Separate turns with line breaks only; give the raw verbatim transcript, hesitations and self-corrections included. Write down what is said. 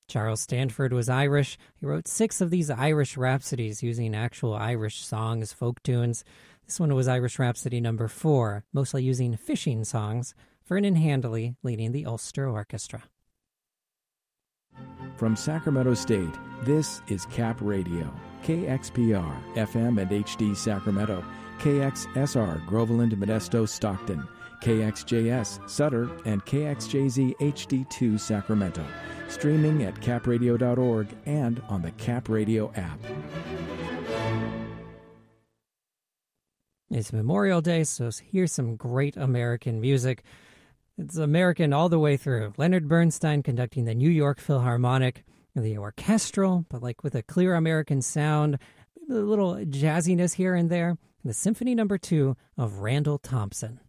Charles Stanford was Irish. He wrote six of these Irish rhapsodies using actual Irish songs, folk tunes. This one was Irish Rhapsody number four, mostly using fishing songs, Vernon Handley leading the Ulster Orchestra.
From Sacramento State, this is Cap Radio, K X P R, F M and H D Sacramento, K X S R, Groveland, Modesto, Stockton, K X J S, Sutter, and K X J Z H D two, Sacramento. Streaming at cap radio dot org and on the Cap Radio app.
It's Memorial Day, so here's some great American music. It's American all the way through. Leonard Bernstein conducting the New York Philharmonic, the orchestral, but like with a clear American sound, a little jazziness here and there. The Symphony Number Two of Randall Thompson.